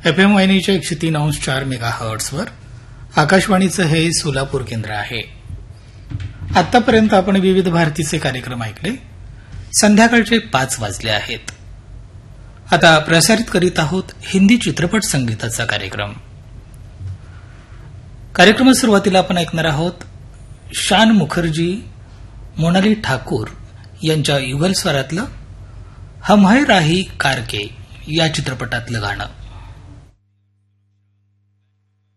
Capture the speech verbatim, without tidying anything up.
F M वाहिनीच्या एकशे तीन अंश चार मेगा हर्ट्सवर आकाशवाणीचं हे सोलापूर केंद्र आहे. आतापर्यंत आपण विविध भारतीचे कार्यक्रम ऐकले. संध्याकाळचे पाच वाजले आहेत. आता प्रसारित करीत आहोत हिंदी चित्रपट संगीताचा कार्यक्रम. कार्यक्रमात सुरुवातीला आपण ऐकणार आहोत शान मुखर्जी, मोनाली ठाकूर यांच्या युगल स्वरातलं हम है राही कारके या चित्रपटातलं गाणं.